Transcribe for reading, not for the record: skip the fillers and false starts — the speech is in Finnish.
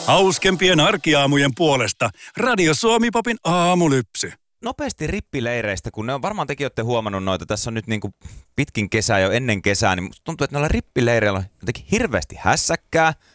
Hauskempien arkiaamujen puolesta Radio Suomi-popin aamulypsy. Nopeasti rippileireistä, kun ne on varmaan tekin olette huomannut noita, tässä on nyt niin kuin pitkin kesää jo ennen kesää, niin musta tuntuu, että noilla rippileireillä on jotenkin hirveästi hässäkkää.